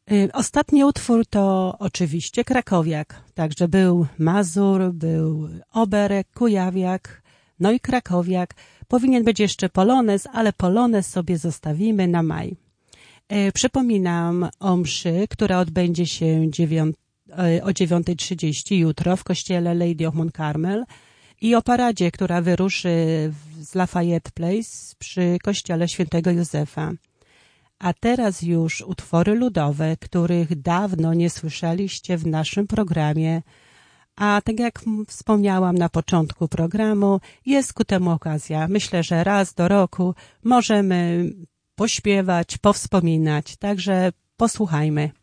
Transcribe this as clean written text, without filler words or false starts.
Ostatni utwór to oczywiście Krakowiak. Także był Mazur, był Oberek, Kujawiak, no i Krakowiak. Powinien być jeszcze Polonez, ale Polonez sobie zostawimy na maj. Przypominam o mszy, która odbędzie się o 9:30 jutro w kościele Lady of Mount Carmel i o paradzie, która wyruszy z Lafayette Place przy kościele Świętego Józefa. A teraz już utwory ludowe, których dawno nie słyszeliście w naszym programie. A tak jak wspomniałam na początku programu, jest ku temu okazja. Myślę, że raz do roku możemy pośpiewać, powspominać. Także posłuchajmy.